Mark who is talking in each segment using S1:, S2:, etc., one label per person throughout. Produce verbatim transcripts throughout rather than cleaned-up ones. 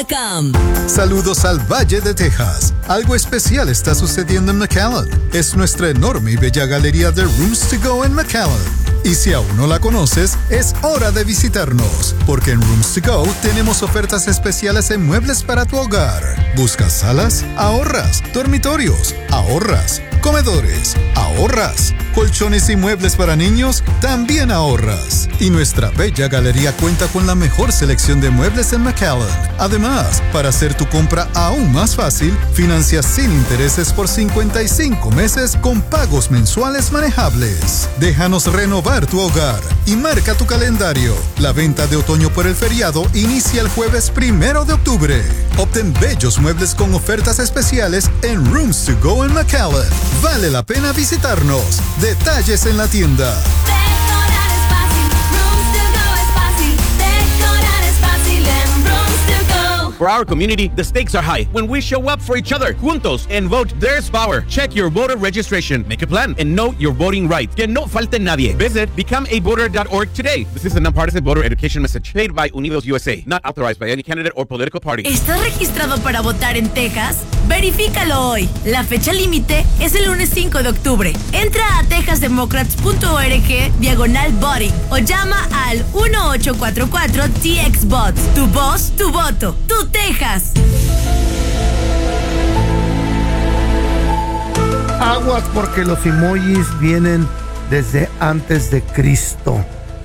S1: Saludos al Valle de Texas. Algo especial está sucediendo en McAllen. Es nuestra enorme y bella galería de Rooms to Go en McAllen. Y si aún no la conoces, es hora de visitarnos, porque en Rooms to Go tenemos ofertas especiales en muebles para tu hogar. ¿Buscas salas? Ahorras. Dormitorios. Ahorras. Comedores. Ahorras. Colchones y muebles para niños. También ahorras. Y nuestra bella galería cuenta con la mejor selección de muebles en McAllen. Además, para hacer tu compra aún más fácil, financia sin intereses por cincuenta y cinco meses con pagos mensuales manejables. Déjanos renovar tu hogar y marca tu calendario. La venta de otoño por el feriado inicia el jueves primero de octubre. Obtén bellos muebles con ofertas especiales en Rooms to Go en McAllen. Vale la pena visitarnos. Detalles en la tienda.
S2: For our community, the stakes are high when we show up for each other, juntos, and vote There's Power. Check your voter registration, make a plan, and know your voting rights. Que no falte nadie. Visit become a voter dot org today. This is a nonpartisan voter education message paid by Unidos U S A, not authorized by any candidate or political party.
S3: ¿Estás registrado para votar en Texas? Verifícalo hoy. La fecha límite es el lunes cinco de octubre. Entra a texas democrats punto org diagonal voting o llama al uno ocho cuatro cuatro T X Votes. Tu voz, tu voto, tu Texas.
S4: Aguas porque los emojis vienen desde antes de Cristo.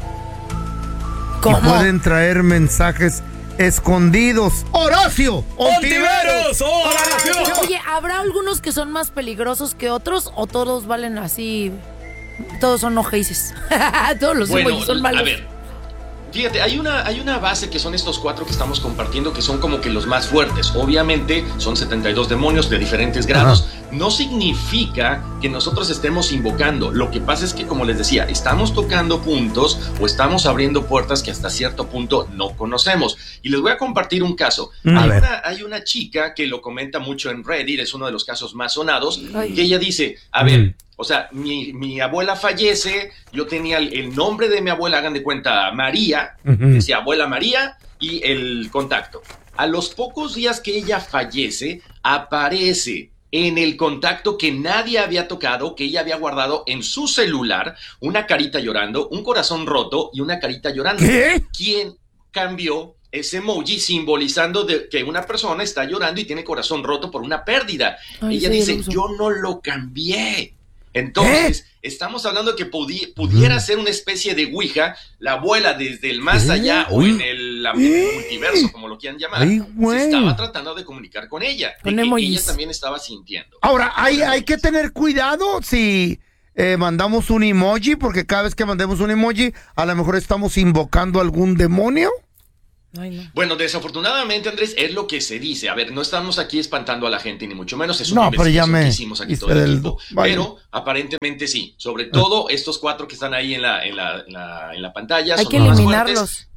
S3: ¿Cómo?
S4: Y pueden traer mensajes escondidos. ¡Horacio!
S5: ¡Ontiveros! ¡Horacio!
S6: Oye, ¿habrá algunos que son más peligrosos que otros o todos valen así? Todos son ojeises. Todos los
S7: bueno,
S6: emojis son malos.
S7: A ver. Fíjate, hay una, hay una base que son estos cuatro que estamos compartiendo que son como que los más fuertes. Obviamente son setenta y dos demonios de diferentes grados. Ajá. No significa que nosotros estemos invocando. Lo que pasa es que, como les decía, estamos tocando puntos o estamos abriendo puertas que hasta cierto punto no conocemos. Y les voy a compartir un caso.
S4: Mm,
S7: hay, una, hay una chica que lo comenta mucho en Reddit, es uno de los casos más sonados, Ay. que ella dice, a ver... Mm. O sea, mi, mi abuela fallece, yo tenía el, el nombre de mi abuela, hagan de cuenta, María, uh-huh. decía abuela María y el contacto. A los pocos días que ella fallece, aparece en el contacto que nadie había tocado, que ella había guardado en su celular, una carita llorando, un corazón roto y una carita llorando.
S4: ¿Qué?
S7: ¿Quién cambió ese emoji simbolizando de que una persona está llorando y tiene corazón roto por una pérdida? Ay, ella sí, dice, yo no lo cambié. Entonces, ¿Eh? estamos hablando de que pudi- pudiera ser una especie de Ouija, la abuela desde el más allá ¿Eh? o en el, la, en el multiverso, como lo quieran llamar, Ay, se estaba tratando de comunicar con ella, de que ella también estaba sintiendo.
S4: Ahora, hay, hay que tener cuidado si eh, mandamos un emoji, porque cada vez que mandemos un emoji, a lo mejor estamos invocando algún demonio.
S7: Ay, no. Bueno, desafortunadamente, Andrés, es lo que se dice. A ver, no estamos aquí espantando a la gente, ni mucho menos. Es una
S4: no, investigación
S7: que hicimos aquí todo el
S4: del...
S7: equipo. Vale. Pero aparentemente sí. Sobre todo estos cuatro que están ahí en la, en la, en la, en la pantalla.
S6: Hay
S7: son
S6: que
S7: más
S6: eliminarlos.
S7: Fuertes.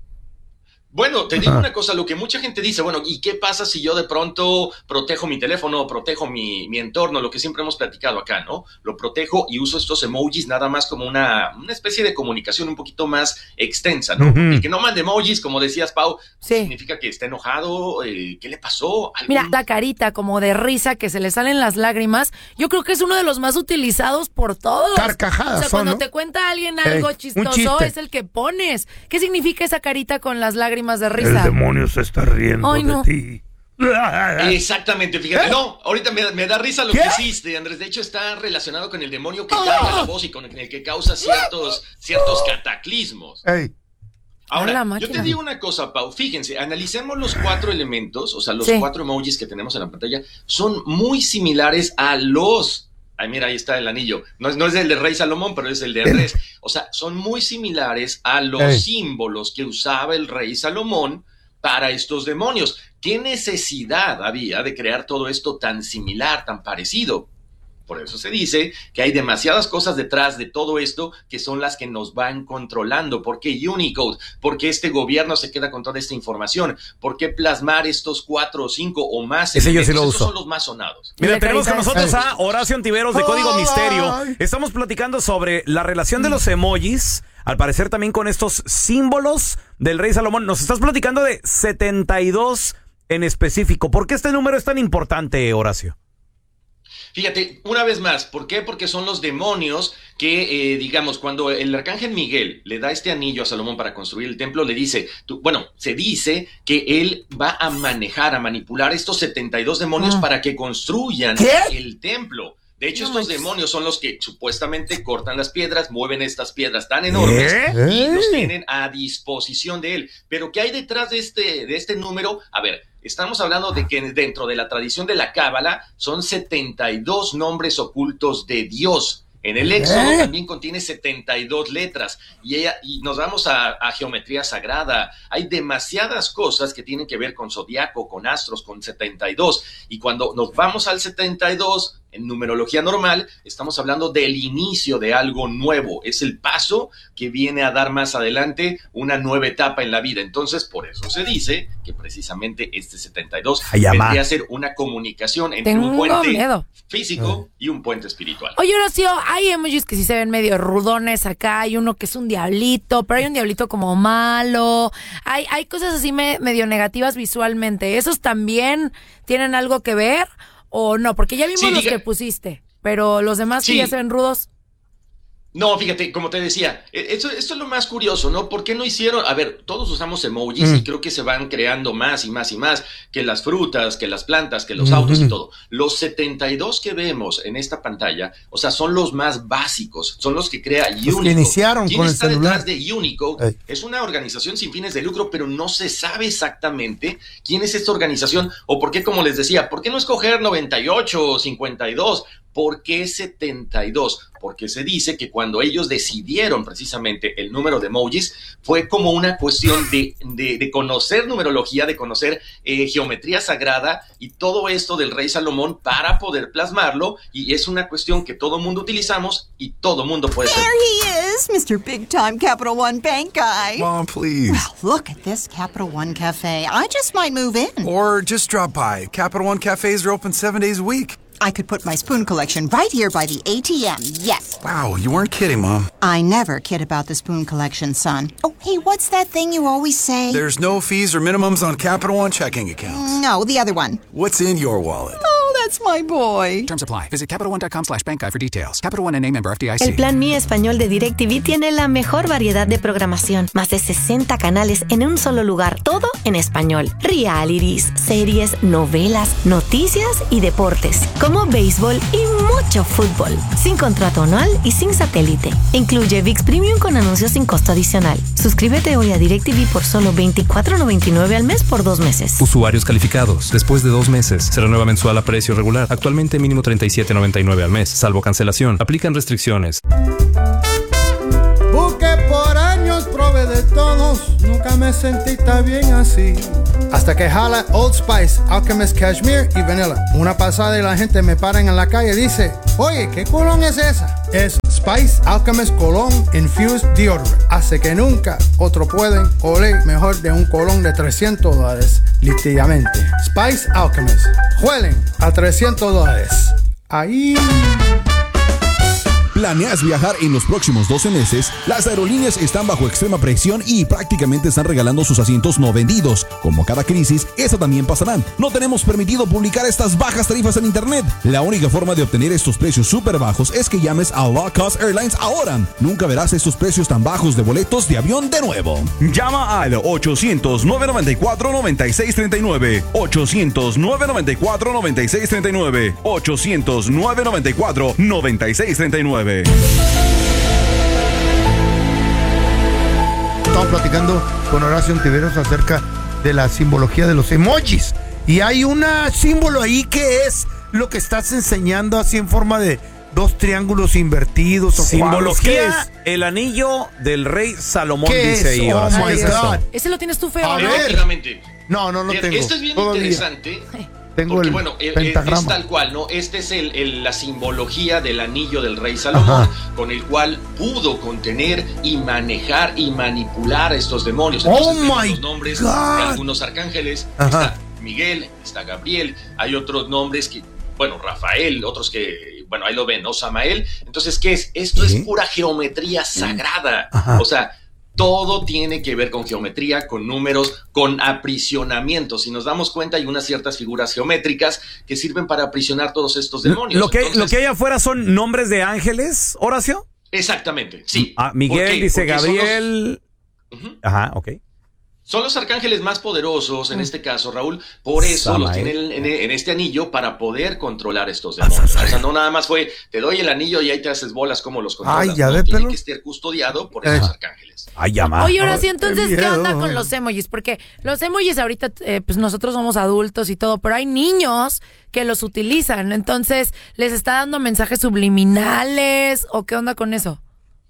S7: Bueno, te digo una cosa, lo que mucha gente dice, bueno, ¿y qué pasa si yo de pronto protejo mi teléfono, protejo mi, mi entorno, lo que siempre hemos platicado acá, ¿no? Lo protejo y uso estos emojis nada más como una, una especie de comunicación un poquito más extensa, ¿no? Uh-huh. El que no mande emojis, como decías, Pau, sí. significa que está enojado, eh, ¿qué le pasó? ¿Algún...
S6: Mira, la carita como de risa que se le salen las lágrimas, yo creo que es uno de los más utilizados por todos.
S4: Carcajadas.
S6: O sea, cuando
S4: son, ¿no?
S6: te cuenta alguien algo Ey, chistoso, es el que pones. ¿Qué significa esa carita con las lágrimas de risa?
S4: El demonio se está riendo Ay, no. de ti.
S7: Exactamente, fíjate. ¿Eh? No, ahorita me, me da risa lo ¿Qué? que hiciste, Andrés. De hecho, está relacionado con el demonio que oh. carga la voz y con el que causa ciertos, ciertos cataclismos.
S4: Ey.
S7: Ahora, yo te digo una cosa, Pau. Fíjense, analicemos los cuatro elementos, o sea, los sí. cuatro emojis que tenemos en la pantalla, son muy similares a los... Ay, mira, ahí está el anillo. No es, no es el de Rey Salomón, pero es el de Andrés. O sea, son muy similares a los Ey. símbolos que usaba el Rey Salomón para estos demonios. ¿Qué necesidad había de crear todo esto tan similar, tan parecido? Por eso se dice que hay demasiadas cosas detrás de todo esto que son las que nos van controlando. ¿Por qué Unicode? ¿Por qué este gobierno se queda con toda esta información? ¿Por qué plasmar estos cuatro o cinco o más?
S5: Ese yo sí lo uso.
S7: Estos son los más sonados.
S5: Mira, tenemos con nosotros a Horacio Ontiveros de Código Misterio. Estamos platicando sobre la relación de los emojis, al parecer también con estos símbolos del Rey Salomón. Nos estás platicando de setenta y dos en específico. ¿Por qué este número es tan importante, Horacio?
S7: Fíjate, una vez más, ¿por qué? Porque son los demonios que, eh, digamos, cuando el arcángel Miguel le da este anillo a Salomón para construir el templo, le dice, tú, bueno, se dice que él va a manejar, a manipular estos setenta y dos demonios ah. para que construyan ¿Qué? el templo. De hecho, no, estos demonios son los que supuestamente cortan las piedras, mueven estas piedras tan enormes ¿Eh? y los tienen a disposición de él. Pero ¿qué hay detrás de este, de este número? A ver, estamos hablando de que dentro de la tradición de la Cábala son setenta y dos nombres ocultos de Dios. En el Éxodo ¿Eh? también contiene setenta y dos letras y, ella, y nos vamos a, a geometría sagrada. Hay demasiadas cosas que tienen que ver con zodiaco, con astros, con setenta y dos. Y cuando nos vamos al setenta y dos, en numerología normal, estamos hablando del inicio de algo nuevo. Es el paso que viene a dar más adelante una nueva etapa en la vida. Entonces, por eso se dice que precisamente este setenta y dos vendría a ser una comunicación entre Tengo un puente miedo. físico y un puente espiritual.
S6: Oye, Horacio, hay emojis que sí se ven medio rudones acá. Hay uno que es un diablito, pero hay un diablito como malo. Hay, hay cosas así me, medio negativas visualmente. ¿Esos también tienen algo que ver? ¿O no? Porque ya vimos sí, los diga... que pusiste, pero los demás sí. que ya se ven rudos.
S7: No, fíjate, como te decía, esto, esto es lo más curioso, ¿no? ¿Por qué no hicieron? A ver, todos usamos emojis mm. y creo que se van creando más y más y más, que las frutas, que las plantas, que los mm-hmm. autos y todo. Los setenta y dos que vemos en esta pantalla, o sea, son los más básicos, son los que crea Unicode. Los que
S4: iniciaron
S7: ¿Quién
S4: con
S7: está
S4: el celular?
S7: detrás de Unicode? Hey. Es una organización sin fines de lucro, pero no se sabe exactamente quién es esta organización o por qué, como les decía, ¿por qué no escoger noventa y ocho o cincuenta y dos? ¿Por qué setenta y dos? Porque se dice que cuando ellos decidieron precisamente el número de emojis, fue como una cuestión de, de, de conocer numerología, de conocer eh, geometría sagrada y todo esto del rey Salomón para poder plasmarlo, y es una cuestión que todo mundo utilizamos y todo mundo puede ser.
S8: There he is, mister Big Time Capital One Bank Guy.
S9: Mom, please.
S8: Well, look at this Capital One Cafe. I just might move in.
S9: Or just drop by. Capital One cafes are open seven days a week.
S8: I could put my spoon collection right here by the A T M, yes.
S9: Wow, you weren't kidding, Mom.
S8: I never kid about the spoon collection, son. Oh, hey, what's that thing you always say?
S9: There's no fees or minimums on Capital One checking accounts.
S8: No, the other one.
S9: What's in your wallet?
S8: Oh, that's my boy.
S10: Terms apply. Visit CapitalOne.com slash bank guide for details. Capital One N A member F D I C.
S11: El plan Mi Español de DirecTV tiene la mejor variedad de programación. Más de sesenta canales en un solo lugar. Todo en español. Realities, series, novelas, noticias y deportes. Como béisbol y mucho fútbol. Sin contrato anual y sin satélite. Incluye ViX Premium con anuncios sin costo adicional. Suscríbete hoy a DirecTV por solo veinticuatro noventa y nueve al mes por dos meses.
S12: Usuarios calificados. Después de dos meses. Se renueva mensual a precio regular. Actualmente mínimo treinta y siete noventa y nueve al mes. Salvo cancelación. Aplican restricciones.
S13: Busqué por años, probé de todos. Nunca me sentí tan bien así. Hasta que jala Old Spice, Alchemist Cashmere y Vanilla. Una pasada y la gente me paran en la calle y dice, oye, ¿qué colón es esa? Es Spice Alchemist Cologne Infused Deodorant. Hace que nunca otro pueden oler mejor de un colón de trescientos dólares. Literalmente. Spice Alchemist. Huelen a trescientos dólares. Ahí...
S14: ¿Planeas viajar en los próximos doce meses? Las aerolíneas están bajo extrema presión y prácticamente están regalando sus asientos no vendidos. Como cada crisis, esta también pasará. No tenemos permitido publicar estas bajas tarifas en internet. La única forma de obtener estos precios súper bajos es que llames a Low Cost Airlines ahora. Nunca verás estos precios tan bajos de boletos de avión de nuevo.
S15: Llama al ochocientos, nueve noventa y cuatro, noventa y seis treinta y nueve. ochocientos, nueve noventa y cuatro, noventa y seis treinta y nueve. ochocientos, nueve noventa y cuatro, noventa y seis treinta y nueve.
S4: Estamos platicando con Horacio Ontiveros acerca de la simbología de los emojis. Y hay un símbolo ahí que es lo que estás enseñando así en forma de dos triángulos invertidos. O
S5: simbología es el anillo del rey Salomón, dice ahí.
S4: Oh my God.
S6: Ese lo tienes tú feo,
S7: ¿no?
S6: Efectivamente.
S4: No, no lo tengo.
S7: Esto es bien
S4: todavía
S7: interesante.
S4: Tengo
S7: porque,
S4: el
S7: bueno,
S4: pentagrama.
S7: es tal cual, ¿no? Este es el, el, la simbología del anillo del rey Salomón, ajá, con el cual pudo contener y manejar y manipular a estos demonios. Entonces,
S4: oh my
S7: los nombres
S4: God.
S7: de algunos arcángeles. Ajá. Está Miguel, está Gabriel, hay otros nombres que, bueno, Rafael, otros que, bueno, ahí lo ven, ¿no? Samael. Entonces, ¿qué es? Esto ¿sí? es pura geometría sagrada. Ajá. O sea, todo tiene que ver con geometría, con números, con aprisionamiento. Si nos damos cuenta, hay unas ciertas figuras geométricas que sirven para aprisionar todos estos demonios.
S5: ¿Lo que,
S7: Entonces,
S5: lo que hay afuera son nombres de ángeles, Horacio?
S7: Exactamente, sí.
S5: Ah, Miguel dice
S7: Porque
S5: Gabriel.
S7: Los... Uh-huh.
S5: Ajá, ok.
S7: Son los arcángeles más poderosos, en este caso, Raúl, por eso
S5: Samael.
S7: los tienen en, en este anillo para poder controlar estos demonios. O sea, no nada más fue, te doy el anillo y ahí te haces bolas como los controlas.
S4: Ay, ya
S7: no,
S4: ve,
S7: tiene
S4: pero...
S7: que estar custodiado por esos arcángeles.
S5: Ay, ya más.
S6: Oye, Horacio, entonces, ¿qué,
S4: miedo,
S6: onda con
S4: güey.
S6: los emojis? Porque los emojis ahorita, eh, pues nosotros somos adultos y todo, pero hay niños que los utilizan. Entonces, ¿les está dando mensajes subliminales o qué onda con eso?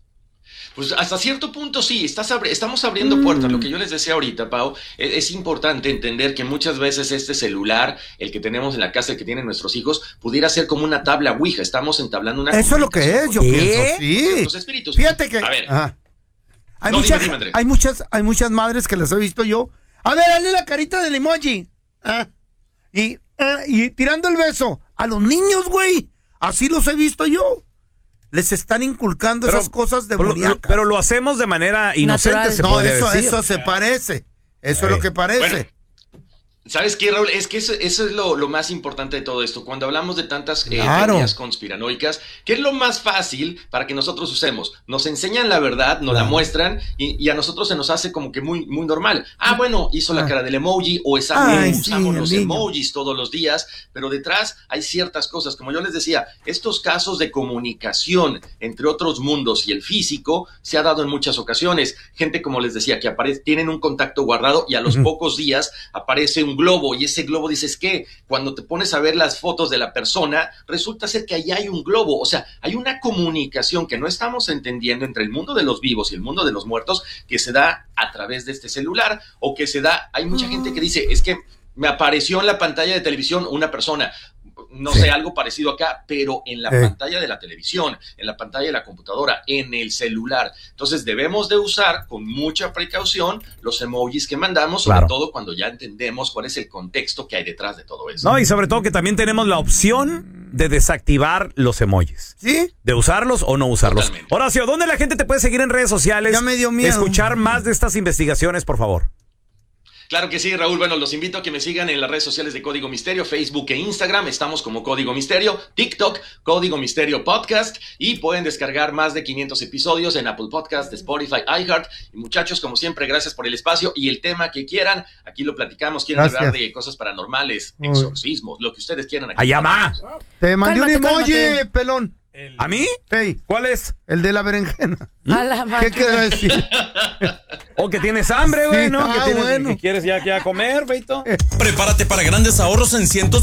S7: Pues hasta cierto punto sí, estás abri- estamos abriendo mm. puertas. Lo que yo les decía ahorita, Pau, es, es importante entender que muchas veces este celular, el que tenemos en la casa, el que tienen nuestros hijos, pudiera ser como una tabla ouija. Estamos entablando una...
S4: Eso es lo que es, yo
S5: ¿Qué?
S4: pienso, sí.
S7: Los espíritus.
S4: Fíjate que...
S7: A ver.
S4: Ajá. Hay,
S7: No,
S4: muchas,
S7: dime, dime,
S4: hay, muchas, hay muchas madres que las he visto yo. A ver, dale la carita del emoji. Ah. Y, ah, y tirando el beso. A los niños, güey. Así los he visto yo. Les están inculcando
S5: Pero-
S4: esas cosas
S5: Pero,
S4: demoníacas.
S5: pero lo hacemos de manera inocente,
S6: Natural.
S5: se
S4: no,
S5: podría
S4: eso,
S5: decir.
S4: eso se parece. Eso es lo que parece.
S7: Bueno, ¿sabes qué, Raúl? Es que eso, eso es lo, lo más importante de todo esto. Cuando hablamos de tantas eh,
S4: Claro.
S7: teorías conspiranoicas, ¿qué es lo más fácil para que nosotros usemos? Nos enseñan la verdad, nos la muestran y, y a nosotros se nos hace como que muy, muy normal. Ah, bueno, hizo la cara del emoji o esa
S4: Ay,
S7: usamos
S4: sí,
S7: los
S4: el niño.
S7: emojis todos los días, pero detrás hay ciertas cosas. Como yo les decía, estos casos de comunicación entre otros mundos y el físico se ha dado en muchas ocasiones. Gente, como les decía, que aparece, tienen un contacto guardado y a los
S4: Ujú.
S7: pocos días aparece un globo y ese globo dices que cuando te pones a ver las fotos de la persona resulta ser que allá hay un globo, o sea, hay una comunicación que no estamos entendiendo entre el mundo de los vivos y el mundo de los muertos que se da a través de este celular o que se da, hay mucha gente que dice, es que me apareció en la pantalla de televisión una persona, no sé, algo parecido acá, pero en la
S4: Eh.
S7: pantalla de la televisión, en la pantalla de la computadora, en el celular. Entonces debemos de usar con mucha precaución los emojis que mandamos, sobre
S5: Claro.
S7: todo cuando ya entendemos cuál es el contexto que hay detrás de todo eso.
S5: No, y sobre todo que también tenemos la opción de desactivar los emojis.
S4: ¿Sí?
S5: De usarlos o no usarlos.
S7: Totalmente.
S5: Horacio, ¿dónde la gente te puede seguir en redes sociales?
S4: Ya me dio miedo.
S5: Escuchar más de estas investigaciones, por favor.
S7: Claro que sí, Raúl. Bueno, los invito a que me sigan en las redes sociales de Código Misterio, Facebook e Instagram. Estamos como Código Misterio, TikTok, Código Misterio Podcast. Y pueden descargar más de quinientos episodios en Apple Podcast, Spotify, iHeart. Y muchachos, como siempre, gracias por el espacio y el tema que quieran. Aquí lo platicamos. Quieren
S4: Gracias.
S7: hablar de cosas paranormales,
S4: Uy.
S7: exorcismos, lo que ustedes quieran. Aquí
S5: Allá va.
S4: Te mandé
S6: Cálmate,
S4: un emoji,
S6: cálmate.
S4: pelón.
S5: ¿A mí?
S4: Hey,
S5: ¿Cuál es?
S4: el de la berenjena.
S6: A la
S4: ¿Qué
S6: madre.
S4: quiere decir?
S5: O que tienes hambre, güey,
S4: Sí,
S5: ¿no?
S4: ah,
S5: que, tienes,
S4: bueno.
S5: que quieres ya, ya comer, Beito.
S16: Prepárate para grandes ahorros en cientos